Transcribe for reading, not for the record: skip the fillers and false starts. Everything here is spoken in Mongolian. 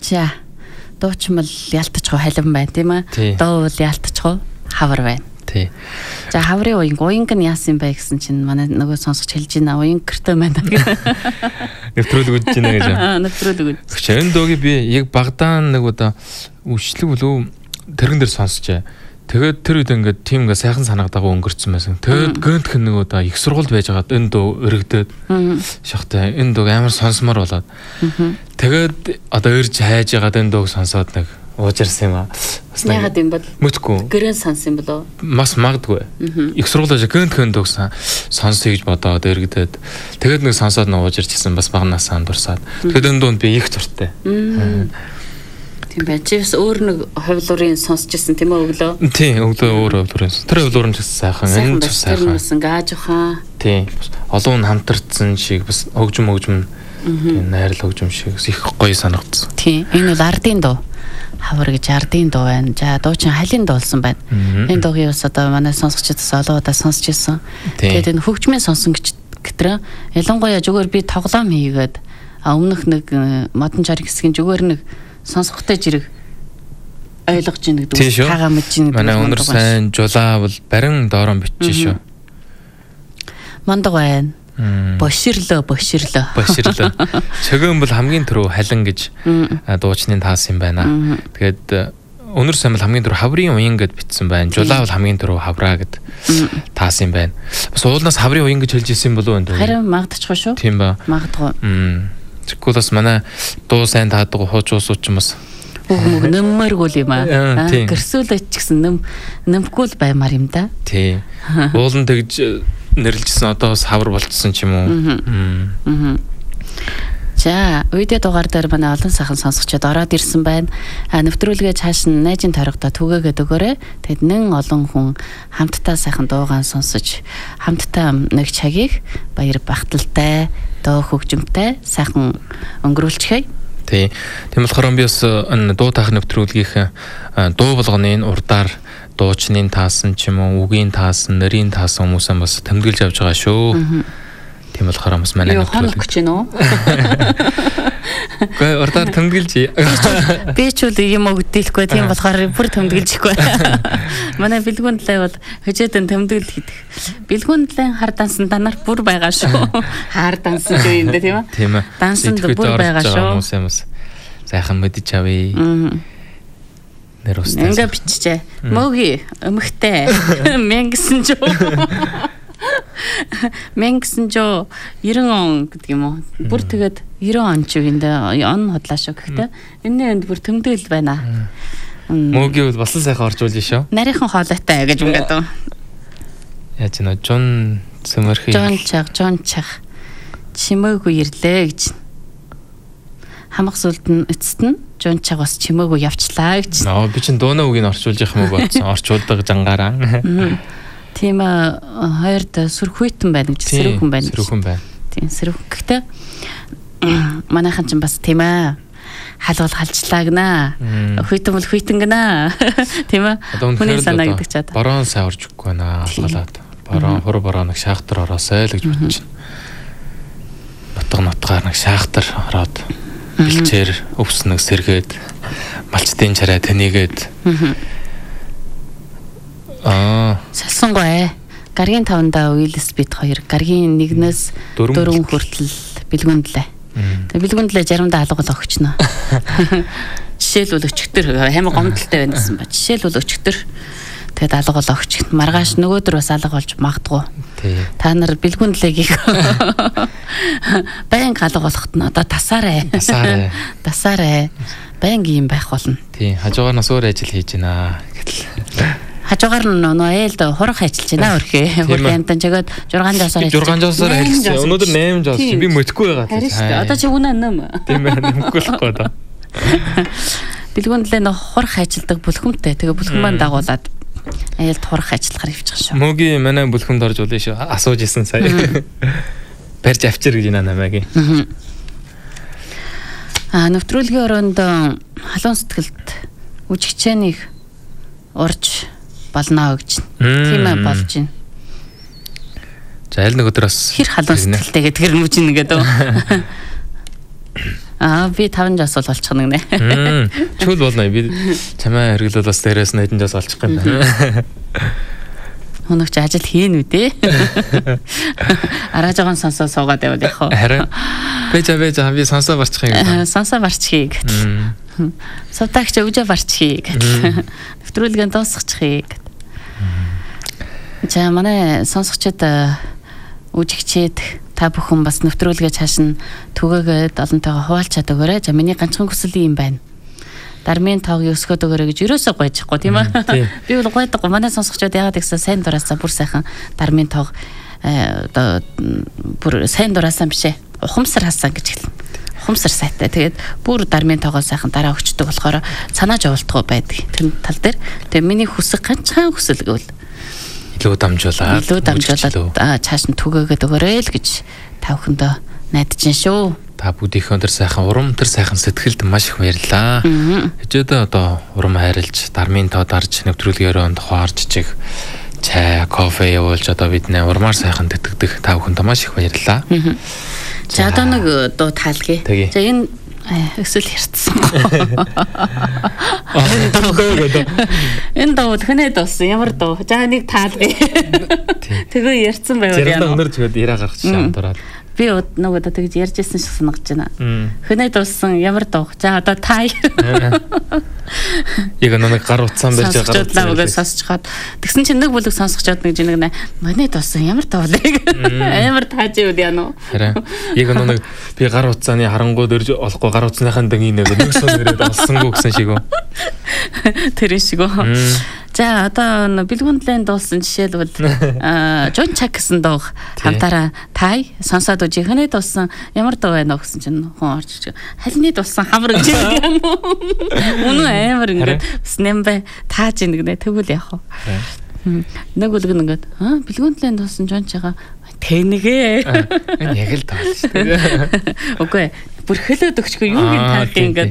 За дуучмал ялтчихгүй халин байна тийм ээ. Доовол ялтчихгүй хавар байна. Тий. За хаврын уянг нь яасан бэ гэсэн чинь манай нөгөө сонсогч хэлж байна. Уянг гэртээ байна. Нэвтрүүлэг үзэж байна гэж. Нэвтрүүлэг үз. Энэ дуугийг би яг багадаа нэг удаа үшлэг болов тэрэн дээр сонсчээ. Тэгээд тэр үед ингээд тийм ингээд сайхан санагдаагүй өнгөрцөн байсан. Тэгээд гönтх нэг удаа их сургуульд байж байгаад энэ дуу өргөдөөд шахтай энэ дууг амар сонсомоор болоод. Тэгээд одоо ирж хайж байгаад энэ дууг сонсоод нэг уужирсан юм аа. Яагаад юм бол? Мэдгүй. Гэрэн сонсон юм болоо? Мас магадгүй. Их сургуулиас гönтх дууг сонсъё гэж бодоод өргөдөөд. Тэгээд нэг сонсоод нэг уужирчсан бас багнаас андурсаад. Тэгээд энэ дуунд би их зуртай. Тийм бай. Чивс өөр нэг ховлуурын сонсчихсан тийм ээ өглөө. Тийм, өглөө өөр ховлуурын. Тэр ховлуурын ч сайхан, энэ ч сайхан. Тэр гааж ухаан. Тийм. Олон хүн хамтарсан шиг бас хөгжим тийм найрал хөгжим шиг их гоё санагдсан. Тийм. Энэ бол ардын дуу. Хавар гэж ардын дуу байна. За дуучин халин дуу болсон байна. Энэ дуугийн бас одоо манай сонсогчдоос олон удаа сонсч ирсэн. Тэгээд энэ хөгжмийн сонсон гэтэр ялангуяа зүгээр би тоглоом хийгээд өмнөх нэг модон чар хэсгийн зүгээр нэг сонсохтой жирэг ойлгож ийн гэдэг үг тагаа мэдж ийн гэдэг. Манай өнөр сайн жулаа бол барин доорон бичиж шүү. Мундаг байна. Боширлоо. Чөгөн бол хамгийн түрүү халин гэж дуучны таас юм байна. Тэгээд өнөр сайн бол хамгийн түрүү хаврын уян гэд бичсэн байна. Жулаа бол хамгийн түрүү хавраа гэд таас юм байна. Бас уулнаас хаврын уян гэж хэлж ирсэн болов энэ дуу. Харин магадчихгүй шүү. Тийм ба. Магадгүй. Тэгвэл бас манай дуу сайн таадаг хуучуусууд ч юм бас үг нэммэргүй юм аа. Гэрсүүлээч гэсэн нэмхгүй л баймаар юм да. Тий. Уулан тэгж нэрлжсэн одоо бас хавар болчихсон ч юм уу. За, үедээ дугаар дээр манай олон сайхан сонсогчдод ороод ирсэн байна. Нэвтрүүлгээ цааш нь найзын тойрогдоо түгээгээд өгөөрэй. Тэгэд нэн олон хүн хамтдаа сайхан дуугаан сонсож, хамтдаа нэг цагийг баяр багталтай, дуу хөгжимтэй сайхан өнгөрүүлчихье. Тий. Тийм болохоор би бас энэ дуу таах нэвтрүүлгийнх дуу болгоны урдаар дуучны таасан ч юм уу, үгийн таасан, нэрийн таасан хүмүүсээ бас тэмдэглэж авч байгаа шүү. Тийм болохоор бас манай нэвтрүүлэг гэж байна уу? Гэ урдаар тэмдэглэж. Би ч үл юм өгдөлхгүй тийм болохоор бүр тэмдэглэжихгүй. Манай бэлгүүндлээ бол хөжөөдөн тэмдэглэл хийдэг. Бэлгүүндлийн хар дансанда нар бүр байгаа шүү. Хар данс гэж юм дэ тийм үү? Тийм ээ. Дансанд бүр байгаа шүү. Хүмүүсээ бас сайхан мэдэж авъя. Нэр устаа. Ингээ биччихэ. Мөги өмхтэй. Мянгсан жоо. 1990 он гэдэг юм уу. Бүр тэгээд 90 он ч үгэндээ он хотлаа шүү. Гэхдээ энэ энд бүр тэмдэглэл байна. Мөги бол бас сайхан орж уулж шүү. Нарийнхан хоолойтой гэж ингээд. Яаж нөө Жон Сэмэрхий. Жон чаг. Чимээгүй ирлээ гэж. Хамаг сүлд нь эцэст нь Жон чаг бас чимээгүй явчлаа гэж. Би чинь дуунаа үгийг орчуулж явах юм уу бодсон. Орчуулдаг жангараа. Тийм хоёрд сөрхүйтэн байна гэж сөрхүн байна. Сөрхүн байна. Тийм сөрхүн. Гэхдээ манайхан ч бас тийм ээ. Халуул халжлаа гинэ. Хүйтэн бол хүйтэн гинэ. Тийм ээ. Хүний санаа гэдэг чад. Борон сайн орж өгөхгүй наа халгалаад. Борон хур бороо нэг шахтар ороосай л гэж бодчих. Нутгаар нэг шахтар ороод бэлчээр өвс нэг сэргээд малчтын чараа тэнийгээд салсангой. Гаргийн 5-даа Уиллс бит 2, гаргийн 1-ээс 4 хүртэл бэлгүндлээ. Тэгээ бэлгүндлээ 60-даа алгал өгчнө. Жишээлбэл өчтөр хамаг гомдолтой байна гэсэн ба. Жишээлбэл өчтөр тэгээд алгал өгч. Маргааш нөгөөдөр бас алга болж магадгүй. Та нар бэлгүндлэгийг баян алга болохт нь одоо тасаарай. Баян юм байх болно. Тий, хажуугаар нас өөр ажил хийж байна гэтэл. Хажуугаар нь нөө ээлд хурах ажиллаж байна өрхөө. Хурх амтан жагаад 6 жаасаар ажиллаж. 6 жаасаар ажилласан. Өнөөдөр 8 жаас чи би мэдхгүй байгаа. Харин шүү дээ. Одоо чи үнэ нэм. Тийм ээ, нэмэхгүй л гоо да. Бэлгүндлээ нөө хурах ажилдаг бүлхэмтэй. Тэгээ бүлхэм маань дагуулад ээлд хурах ажиллахаар явчих шүү. Мөгийн манай бүлхэмд орж улаа шүү. Асууж исэн сая. Барьж авчир гэж намайг. Нэвтрүүлгийн өрөөнд халуун сэтгэлд үжигчээнийг урж болно гэж. Тийм ээ болж байна. За аль нэг өдөр бас хэр халуун сэтгэлтэй гэдэг тэр мөж нэгээд. Би 5 жас болчих нэг нэ. Чүл болно. Би чамаа хэрэглэл бас дээрээс нь хэдэн жас олчих юм байна. Өнөөч ажил хийн үдээ. Араа жоохон сонсоо суугаад байвал яг хоо. Харин бэж би сонсоо барчих юм. Сонсоо барчихъя гэт. Сутагч өвжө барчихъя гэт. Нэвтрүүлгэн дуусгачихъя гэт. За манай сонсогчид үжигчээд та бүхэн бас нэвтрүүлгээ цааш нь түгээгээд олонтойгоо хуваалцаад өгөөрэй. За миний ганцхан хүсэл юм байна. Дармын тоог өсгөөд өгөөрэй гэж юусоо гойчихгүй тийм ээ. Би бол гойдаггүй. Манай сонсогчид яагаад гэсэн сайн дураасаа бүр сайхан дармын тоог оо бүр сайн дураасаа бишээ. Ухамсар хасан гэж хэлнэ. Ухамсар сайтай. Тэгээд бүр дармын тоогоо сайхан дараа өгчдөг болохоор санаа жоволтгоо байдаг. Тэр тал дээр. Тэгээд миний хүсэх ганцхан хүсэл гэвэл илүү дамжуулаад цааш нь түгээгээд өгөөрэй л гэж та бүхэндээ найдаж байна шүү. Та бүгдийнхөө тэр сайхан урам, тэр сайхан сэтгэлд маш их баярлалаа. Хэжээдээ одоо урам хайрлж, дармын тоо дарж, нэвтрүүлгээрөө хаарж чиг чай, кофе явуулж одоо бидний урмаар сайхан тэтгэдэг та бүхэндээ маш их баярлалаа. За одоо нэг дуу таалгая. За энэ эсвэл ярьцсан. Энэ дуу тхэнэ дуусан. Ямар дуу? За нэг таалгая. Тэгээ ярьцсан байвал яа. Зэрэг өнөр зүгээр яраа гаргаж шаардаад. Би нөгөө тэгж ярьж ирсэн шиг санагдаж байна. Хэнэ дуусан ямар дуу? За одоо тай. Яг нэг гар утсан байж байгаа гарууд сонсчиход тэгсэн чинь нэг бүлэг сонсохчод нэг жинэг манай дуусан ямар дуу вэ? Амар тааж ивэл яана уу? Харин яг нэг би гар утсааны харангууд өрж олохгүй гар утсныхаа дэгийг нэг сон ирээд олсонгүй гэсэн шиг үү? Тэр шиг үү? За одоо бэлгүндлэн дуулсан жишээлбэл Жон Чак гэсэн дуу хамтаараа тай сонсоод үжи хэнэ дуулсан ямар дуу байна вэ гэсэн чинь хүн орж халины дуулсан хамар гэж байна. Үнэн амар ингээд бас нэмбэ тааж ингэнэ тэгвэл яах вэ? Нэг үлг нэгээд бэлгүндлэн дуулсан Жон Чагаа тэнэгэ. Яг л таал шүү дээ. Үгүй бүр хөлөөд өгчгүй юу гин таах ингээд